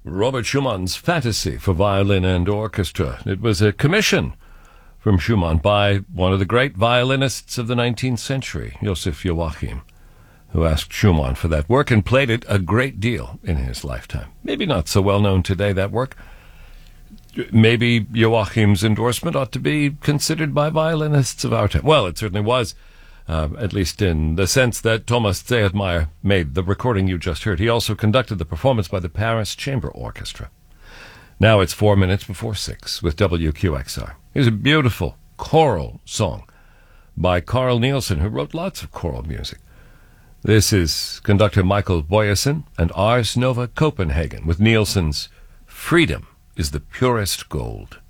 Robert Schumann's Fantasy for Violin and Orchestra. It was a commission from Schumann by one of the great violinists of the 19th century, Joseph Joachim, who asked Schumann for that work and played it a great deal in his lifetime. Maybe not so well known today, that work. Maybe Joachim's endorsement ought to be considered by violinists of our time. Well, it certainly was, at least in the sense that Thomas Zehentmeyer made the recording you just heard. He also conducted the performance by the Paris Chamber Orchestra. Now it's 4 minutes before 6 with WQXR. Here's a beautiful choral song by Carl Nielsen, who wrote lots of choral music. This is conductor Michael Boyesen and Ars Nova Copenhagen with Nielsen's Freedom is the Purest Gold.